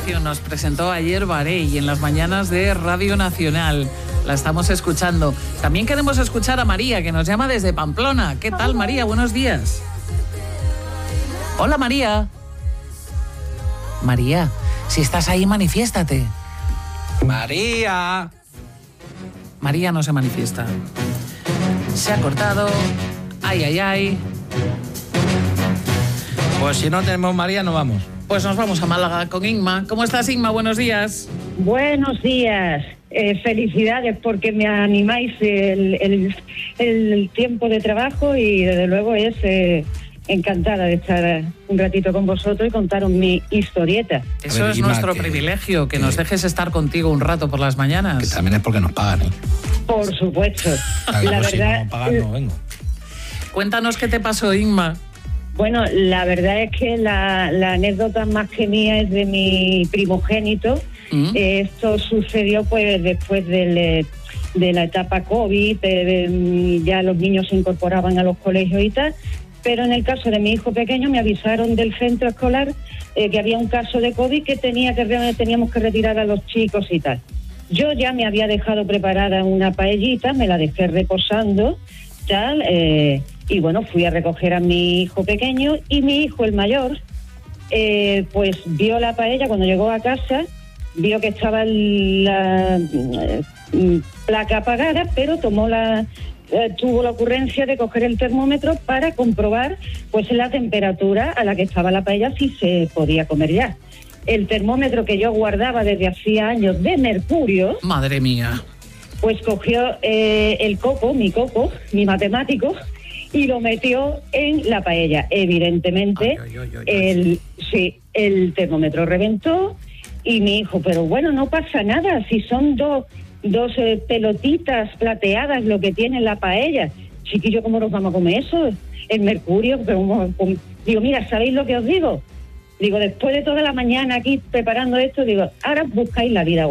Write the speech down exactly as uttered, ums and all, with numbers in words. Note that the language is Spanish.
canción nos presentó ayer Barey y en las mañanas de Radio Nacional. La estamos escuchando. También queremos escuchar a María, que nos llama desde Pamplona. ¿Qué tal, María? Buenos días. Hola, María. María, si estás ahí, manifiéstate. María. María no se manifiesta. Se ha cortado. Ay, ay, ay. Pues si no tenemos María, no vamos. Pues nos vamos a Málaga con Inma. ¿Cómo estás, Inma? Buenos días. Buenos días. Eh, felicidades porque me animáis el, el, el tiempo de trabajo y desde luego es eh, encantada de estar un ratito con vosotros y contaros mi historieta. Eso ver, es Inma, nuestro que, privilegio, que, que nos dejes estar contigo un rato por las mañanas. Que también es porque nos pagan, ¿eh? Por supuesto. Claro, la pues verdad, si no pagan, no vengo. Cuéntanos qué te pasó, Inma. Bueno, la verdad es que la, la anécdota más que mía es de mi primogénito. ¿Mm? Eh, esto sucedió pues después del, de la etapa COVID, de, de, ya los niños se incorporaban a los colegios y tal, pero en el caso de mi hijo pequeño me avisaron del centro escolar eh, que había un caso de COVID que tenía que teníamos que retirar a los chicos y tal. Yo ya me había dejado preparada una paellita, me la dejé reposando, tal, eh, y bueno, fui a recoger a mi hijo pequeño y mi hijo, el mayor, eh, pues vio la paella cuando llegó a casa, vio que estaba la eh, placa apagada, pero tomó la eh, tuvo la ocurrencia de coger el termómetro para comprobar pues la temperatura a la que estaba la paella, si se podía comer ya. El termómetro que yo guardaba desde hacía años de mercurio... Madre mía. Pues cogió eh, el coco, mi coco, mi matemático, y lo metió en la paella. Evidentemente, ay, ay, ay, ay, el, sí, el termómetro reventó y mi hijo, pero bueno, no pasa nada, si son dos, dos eh, pelotitas plateadas lo que tiene la paella. Chiquillo, ¿cómo nos vamos a comer eso? El mercurio, pero, digo, mira, ¿sabéis lo que os digo? Digo, después de toda la mañana aquí preparando esto, digo, ahora buscáis la vida.